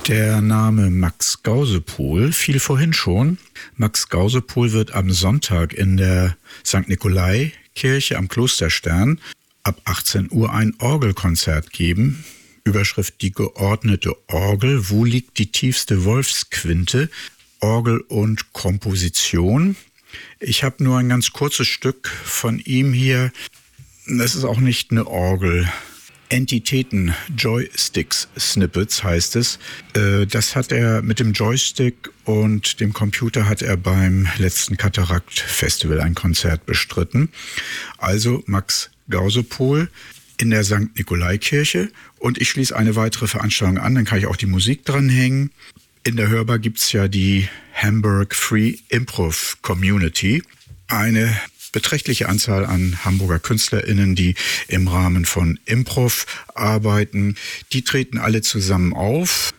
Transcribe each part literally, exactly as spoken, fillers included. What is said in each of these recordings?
Der Name Max Gausepohl fiel vorhin schon. Max Gausepohl wird am Sonntag in der Sankt Nikolai-Kirche am Klosterstern ab achtzehn Uhr ein Orgelkonzert geben. Überschrift Die geordnete Orgel. Wo liegt die tiefste Wolfsquinte? Orgel und Komposition. Ich habe nur ein ganz kurzes Stück von ihm hier. Das ist auch nicht eine Orgel. Entitäten, Joysticks, Snippets heißt es. Das hat er mit dem Joystick und dem Computer hat er beim letzten Katarakt-Festival ein Konzert bestritten. Also Max Gausepohl in der Sankt Nikolai-Kirche. Und ich schließe eine weitere Veranstaltung an, dann kann ich auch die Musik dranhängen. In der Hörbar gibt's ja die Hamburg Free Improv Community. Eine beträchtliche Anzahl an Hamburger KünstlerInnen, die im Rahmen von Improv arbeiten. Die treten alle zusammen auf,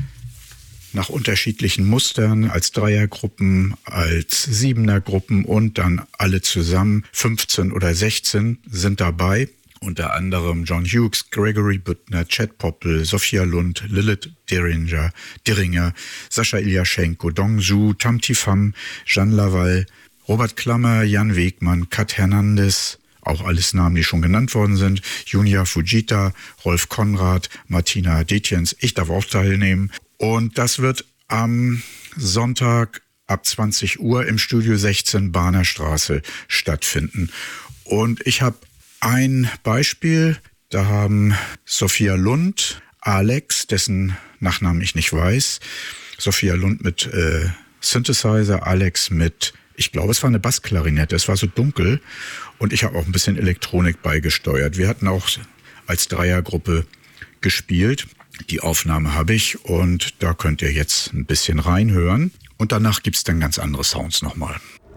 nach unterschiedlichen Mustern, als Dreiergruppen, als Siebenergruppen und dann alle zusammen. fünfzehn oder sechzehn sind dabei. Unter anderem John Hughes, Gregory Büttner, Chet Poppel, Sophia Lund, Lilith Diringer, Diringer, Sascha Iljaschenko, Dong Zhu, Tamti Pham, Jeanne Laval, Robert Klammer, Jan Wegmann, Kat Hernandez, auch alles Namen, die schon genannt worden sind, Junia Fujita, Rolf Konrad, Martina Detjens, ich darf auch teilnehmen. Und das wird am Sonntag ab zwanzig Uhr im Studio sechzehn Bahnerstraße stattfinden. Und ich habe ein Beispiel, da haben Sophia Lund, Alex, dessen Nachnamen ich nicht weiß, Sophia Lund mit äh, Synthesizer, Alex mit, ich glaube, es war eine Bassklarinette, es war so dunkel und ich habe auch ein bisschen Elektronik beigesteuert. Wir hatten auch als Dreiergruppe gespielt. Die Aufnahme habe ich und da könnt ihr jetzt ein bisschen reinhören und danach gibt's dann ganz andere Sounds nochmal.